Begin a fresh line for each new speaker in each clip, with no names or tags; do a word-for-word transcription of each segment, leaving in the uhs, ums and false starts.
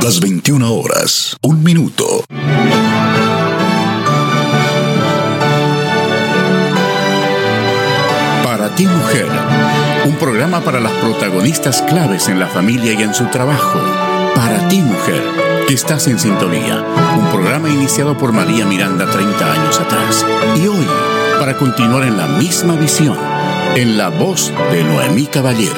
Las veintiuna horas, un minuto. Para ti, mujer, un programa para las protagonistas claves en la familia y en su trabajo. Para ti, mujer, que estás en sintonía. Un programa iniciado por María Miranda treinta años atrás. Y hoy, para continuar en la misma visión, en la voz de Noemí Caballero.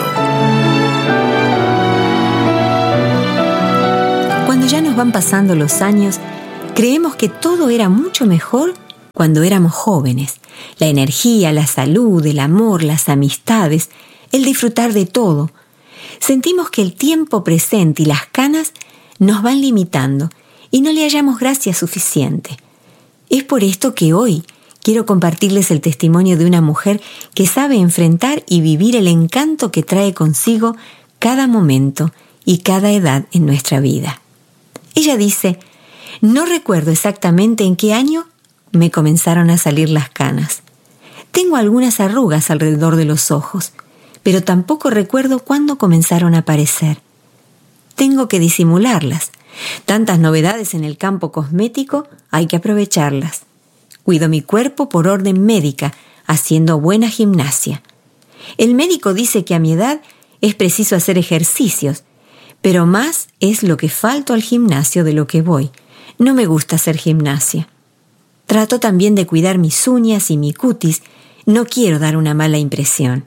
Cuando ya nos van pasando los años, creemos que todo era mucho mejor cuando éramos jóvenes. La energía, la salud, el amor, las amistades, el disfrutar de todo. Sentimos que el tiempo presente y las canas nos van limitando y no le hallamos gracia suficiente. Es por esto que hoy quiero compartirles el testimonio de una mujer que sabe enfrentar y vivir el encanto que trae consigo cada momento y cada edad en nuestra vida. Ella dice: no recuerdo exactamente en qué año me comenzaron a salir las canas. Tengo algunas arrugas alrededor de los ojos, pero tampoco recuerdo cuándo comenzaron a aparecer. Tengo que disimularlas. Tantas novedades en el campo cosmético, hay que aprovecharlas. Cuido mi cuerpo por orden médica, haciendo buena gimnasia. El médico dice que a mi edad es preciso hacer ejercicios, pero más es lo que falto al gimnasio de lo que voy. No me gusta hacer gimnasia. Trato también de cuidar mis uñas y mi cutis. No quiero dar una mala impresión.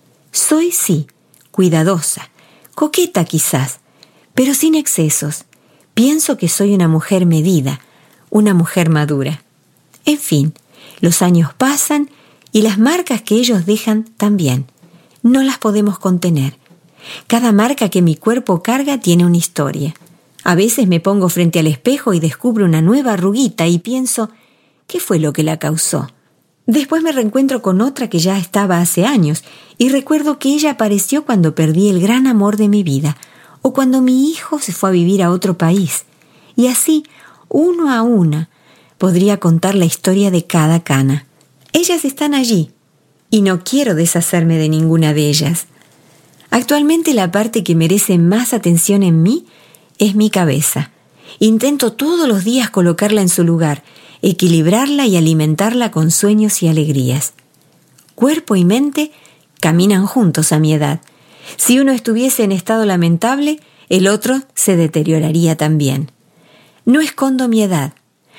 Soy, sí, cuidadosa, coqueta quizás, pero sin excesos. Pienso que soy una mujer medida, una mujer madura. En fin, los años pasan y las marcas que ellos dejan también. No las podemos contener. Cada marca que mi cuerpo carga tiene una historia. A veces me pongo frente al espejo y descubro una nueva arruguita y pienso: ¿qué fue lo que la causó? Después me reencuentro con otra que ya estaba hace años y recuerdo que ella apareció cuando perdí el gran amor de mi vida o cuando mi hijo se fue a vivir a otro país. Y así, uno a una, podría contar la historia de cada cana. Ellas están allí y no quiero deshacerme de ninguna de ellas. Actualmente la parte que merece más atención en mí es mi cabeza. Intento todos los días colocarla en su lugar, equilibrarla y alimentarla con sueños y alegrías. Cuerpo y mente caminan juntos a mi edad. Si uno estuviese en estado lamentable, el otro se deterioraría también. No escondo mi edad.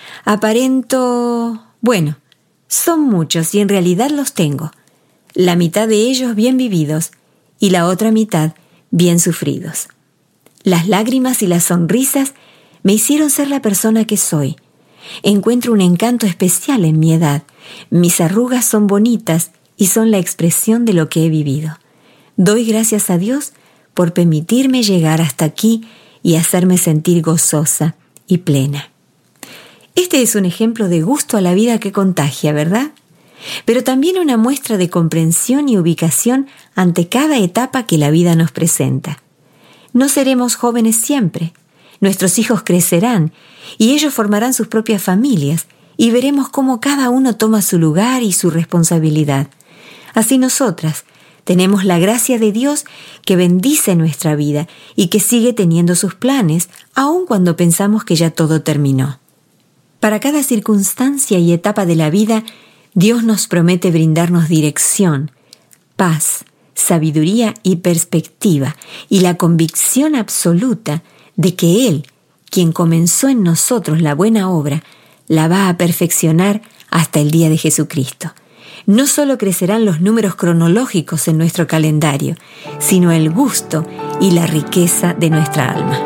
Aparento... Bueno, son muchos y en realidad los tengo. La mitad de ellos bien vividos y la otra mitad bien sufridos. Las lágrimas y las sonrisas me hicieron ser la persona que soy. Encuentro un encanto especial en mi edad. Mis arrugas son bonitas y son la expresión de lo que he vivido. Doy gracias a Dios por permitirme llegar hasta aquí y hacerme sentir gozosa y plena. Este es un ejemplo de gusto a la vida que contagia, ¿verdad? Pero también una muestra de comprensión y ubicación ante cada etapa que la vida nos presenta. No seremos jóvenes siempre. Nuestros hijos crecerán y ellos formarán sus propias familias y veremos cómo cada uno toma su lugar y su responsabilidad. Así nosotras tenemos la gracia de Dios que bendice nuestra vida y que sigue teniendo sus planes, aun cuando pensamos que ya todo terminó. Para cada circunstancia y etapa de la vida, Dios nos promete brindarnos dirección, paz, sabiduría y perspectiva, y la convicción absoluta de que Él, quien comenzó en nosotros la buena obra, la va a perfeccionar hasta el día de Jesucristo. No solo crecerán los números cronológicos en nuestro calendario, sino el gusto y la riqueza de nuestra alma.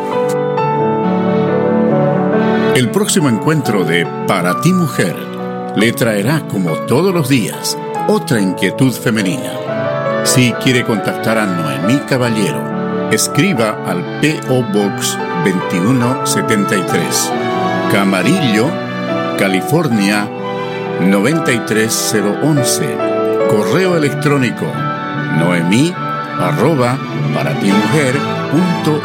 El próximo encuentro de Para ti, mujer, le traerá, como todos los días, otra inquietud femenina. Si quiere contactar a Noemí Caballero, escriba al P O Box veintiuno setenta y tres, Camarillo, California noventa y tres cero once. Correo electrónico noemí arroba para ti mujer punto